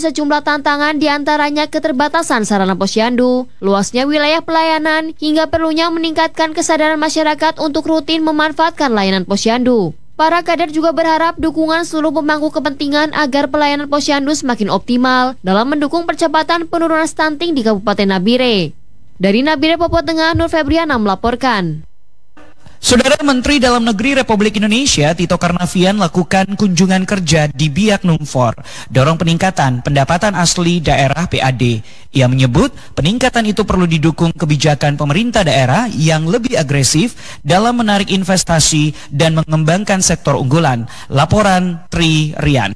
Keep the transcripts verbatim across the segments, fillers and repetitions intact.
sejumlah tantangan diantaranya keterbatasan sarana posyandu, luasnya wilayah pelayanan, hingga perlunya meningkatkan kesadaran masyarakat untuk rutin memanfaatkan layanan posyandu. Para kader juga berharap dukungan seluruh pemangku kepentingan agar pelayanan posyandu semakin optimal dalam mendukung percepatan penurunan stunting di Kabupaten Nabire. Dari Nabire, Papua Tengah, Nur Febriana melaporkan. Saudara Menteri Dalam Negeri Republik Indonesia Tito Karnavian lakukan kunjungan kerja di Biak Numfor, dorong peningkatan pendapatan asli daerah P A D. Ia menyebut peningkatan itu perlu didukung kebijakan pemerintah daerah yang lebih agresif dalam menarik investasi dan mengembangkan sektor unggulan. Laporan Tri Rian.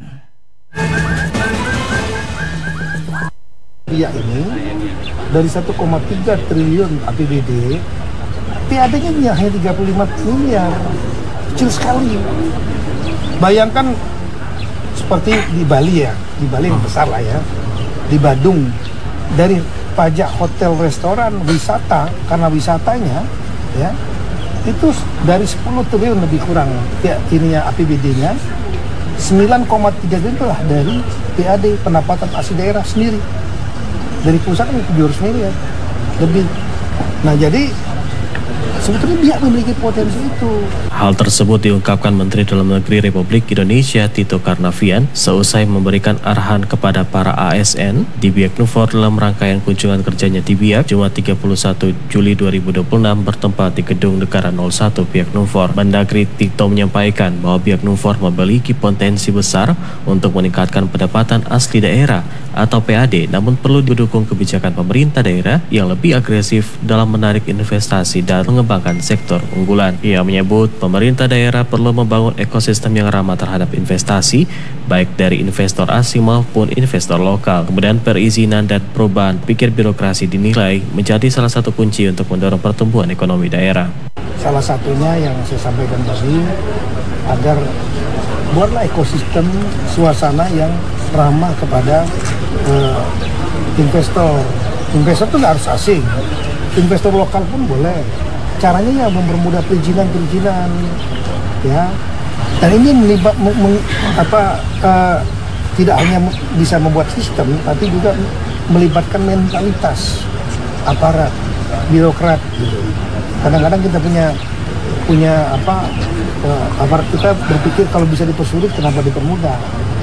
Biak ini dari satu koma tiga triliun A P B D, P A D-nya hanya tiga puluh lima miliar, kecil sekali. Bayangkan seperti di Bali ya, di Bali yang besar lah ya, di Badung, dari pajak hotel, restoran, wisata, karena wisatanya ya, itu dari sepuluh triliun lebih kurang ya, ininya A P B D-nya, sembilan koma tiga triliun itulah dari P A D, pendapatan asli daerah sendiri. Dari pusat kan tujuh ratus miliar lebih. Nah jadi sebetulnya dia memiliki potensi itu. Hal tersebut diungkapkan Menteri Dalam Negeri Republik Indonesia Tito Karnavian seusai memberikan arahan kepada para A S N di Biak Numfor dalam rangkaian kunjungan kerjanya di Biak Jumat tiga puluh satu Juli dua ribu dua puluh enam bertempat di Gedung Negara nol satu Biak Numfor. Mendagri Tito menyampaikan bahwa Biak Numfor memiliki potensi besar untuk meningkatkan pendapatan asli daerah atau P A D, namun perlu didukung kebijakan pemerintah daerah yang lebih agresif dalam menarik investasi dan mengembangkan sektor unggulan. Ia menyebut pemerintah daerah perlu membangun ekosistem yang ramah terhadap investasi, baik dari investor asing maupun investor lokal. Kemudian perizinan dan perubahan pikir birokrasi dinilai menjadi salah satu kunci untuk mendorong pertumbuhan ekonomi daerah. Salah satunya yang saya sampaikan tadi, agar buatlah ekosistem suasana yang ramah kepada uh, investor. Investor itu nggak harus asing, investor lokal pun boleh. Caranya ya mempermudah perizinan-perizinan, ya. Dan ini melibat, meng, meng, apa, uh, tidak hanya bisa membuat sistem, tapi juga melibatkan mentalitas aparat, birokrat. Gitu. Kadang-kadang kita punya punya apa, uh, aparat kita berpikir kalau bisa dipersulit, kenapa dipermudah?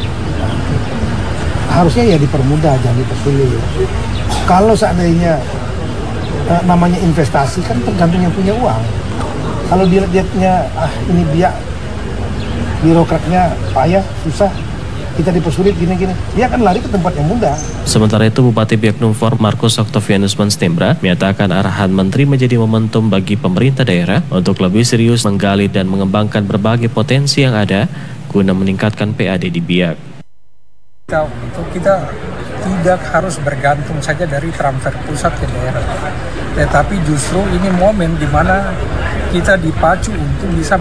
Harusnya ya dipermudah, jangan dipersulit. Kalau seandainya Uh, namanya investasi kan tergantung yang punya uang. Kalau dilihatnya ah ini biak birokratnya payah, susah, kita dipersulit gini-gini, dia akan lari ke tempat yang mudah. Sementara itu Bupati Biak Numfor Markus Octavianus Manstembra menyatakan arahan Menteri menjadi momentum bagi pemerintah daerah untuk lebih serius menggali dan mengembangkan berbagai potensi yang ada guna meningkatkan P A D di Biak. Kita, untuk kita tidak harus bergantung saja dari transfer pusat ke daerah, tetapi justru ini momen di mana kita dipacu untuk bisa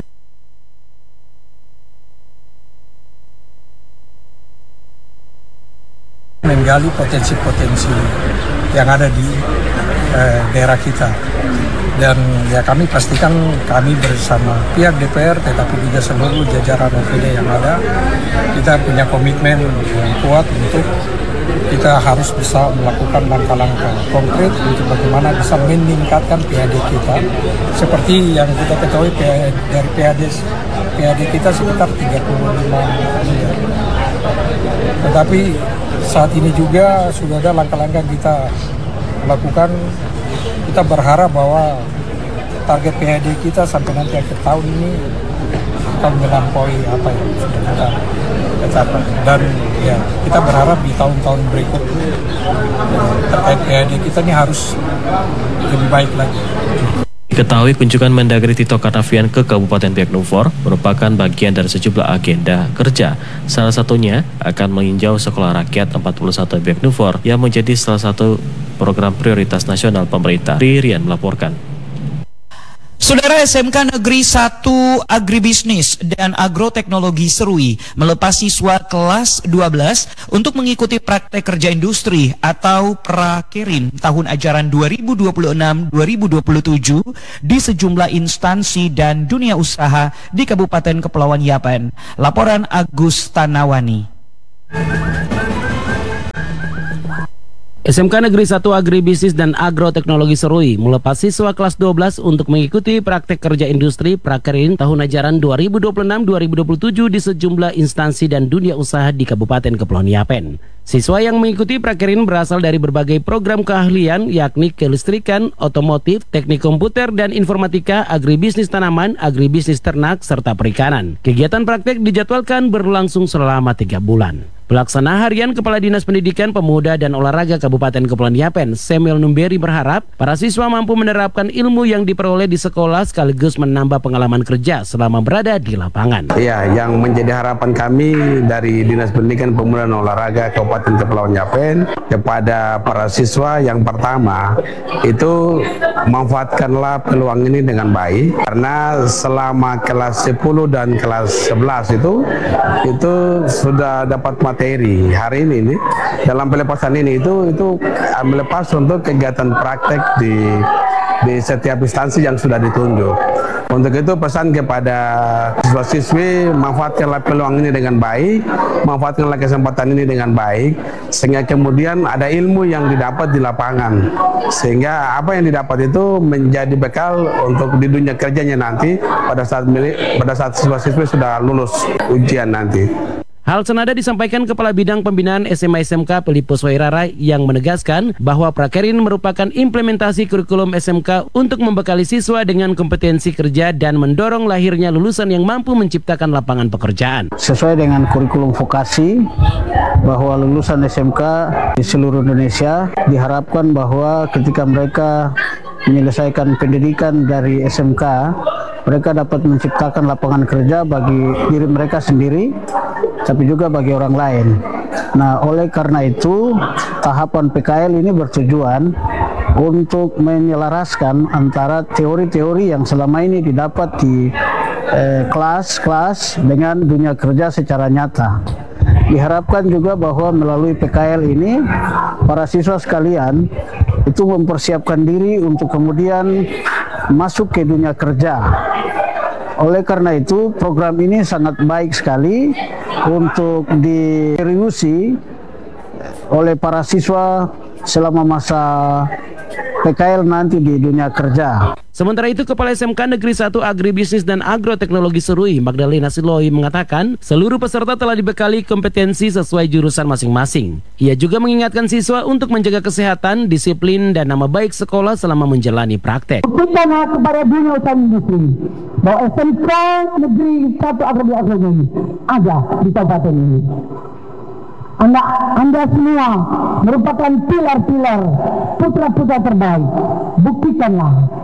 menggali potensi-potensi yang ada di eh, daerah kita. Dan ya kami pastikan kami bersama pihak D P R tetapi juga seluruh jajaran O P D yang ada, kita punya komitmen yang kuat untuk kita harus bisa melakukan langkah-langkah konkret untuk bagaimana bisa meningkatkan P A D kita. Seperti yang kita ketahui dari P A D P A D kita sekitar tiga puluh lima miliar. Tetapi saat ini juga sudah ada langkah-langkah kita lakukan. Kita berharap bahwa target P A D kita sampai nanti akhir tahun ini akan melampaui apa yang sudah kita capai. Dan ya kita berharap di tahun-tahun berikut terkait P A D kita ini harus lebih baik lagi. Diketahui kunjungan Mendagri Tito Karnavian ke Kabupaten Biak Numfor merupakan bagian dari sejumlah agenda kerja. Salah satunya akan meninjau Sekolah Rakyat empat puluh satu Biak Numfor yang menjadi salah satu program prioritas nasional pemerintah. Rian melaporkan. Saudara, S M K Negeri satu Agribisnis dan Agroteknologi Serui melepas siswa kelas dua belas untuk mengikuti praktek kerja industri atau prakerin tahun ajaran dua ribu dua puluh enam dua ribu dua puluh tujuh di sejumlah instansi dan dunia usaha di Kabupaten Kepulauan Yapen. Laporan Agus Tanawani. S M K Negeri satu Agribisnis dan Agroteknologi Serui melepas siswa kelas dua belas untuk mengikuti praktek kerja industri prakerin tahun ajaran dua ribu dua puluh enam dua ribu dua puluh tujuh di sejumlah instansi dan dunia usaha di Kabupaten Kepulauan Yapen. Siswa yang mengikuti prakerin berasal dari berbagai program keahlian yakni kelistrikan, otomotif, teknik komputer dan informatika, agribisnis tanaman, agribisnis ternak, serta perikanan. Kegiatan praktek dijadwalkan berlangsung selama tiga bulan. Pelaksana Harian Kepala Dinas Pendidikan, Pemuda dan Olahraga Kabupaten Kepulauan Yapen, Samuel Numberi berharap para siswa mampu menerapkan ilmu yang diperoleh di sekolah sekaligus menambah pengalaman kerja selama berada di lapangan. Ya, yang menjadi harapan kami dari Dinas Pendidikan, Pemuda dan Olahraga Kabupaten Kepulauan Yapen kepada para siswa yang pertama itu manfaatkanlah peluang ini dengan baik, karena selama kelas sepuluh dan kelas sebelas itu itu sudah dapat materi hari ini nih, dalam pelepasan ini itu itu melepas untuk kegiatan praktek di di setiap instansi yang sudah ditunjuk. Untuk itu pesan kepada siswa-siswi, manfaatkanlah peluang ini dengan baik, manfaatkanlah kesempatan ini dengan baik, sehingga kemudian ada ilmu yang didapat di lapangan, sehingga apa yang didapat itu menjadi bekal untuk di dunia kerjanya nanti pada saat pada saat siswa-siswi sudah lulus ujian nanti. Hal senada disampaikan Kepala Bidang Pembinaan S M A S M K Pelipus Wairara yang menegaskan bahwa prakerin merupakan implementasi kurikulum S M K untuk membekali siswa dengan kompetensi kerja dan mendorong lahirnya lulusan yang mampu menciptakan lapangan pekerjaan. Sesuai dengan kurikulum vokasi, bahwa lulusan S M K di seluruh Indonesia diharapkan bahwa ketika mereka menyelesaikan pendidikan dari S M K, mereka dapat menciptakan lapangan kerja bagi diri mereka sendiri, tapi juga bagi orang lain. Nah, oleh karena itu, tahapan P K L ini bertujuan untuk menyelaraskan antara teori-teori yang selama ini didapat di kelas-kelas eh, dengan dunia kerja secara nyata. Diharapkan juga bahwa melalui P K L ini, para siswa sekalian itu mempersiapkan diri untuk kemudian masuk ke dunia kerja. Oleh karena itu, program ini sangat baik sekali untuk diseriusi oleh para siswa selama masa P K L nanti di dunia kerja. Sementara itu, Kepala S M K Negeri satu Agribisnis dan Agroteknologi Serui, Magdalena Siloi, mengatakan seluruh peserta telah dibekali kompetensi sesuai jurusan masing-masing. Ia juga mengingatkan siswa untuk menjaga kesehatan, disiplin, dan nama baik sekolah selama menjalani praktek. Buktikan kepada dunia usaha industri bahwa S M K Negeri satu Agribisnis ada di kabupaten ini. Anda, anda semua merupakan pilar-pilar putra-putra terbaik. Buktikanlah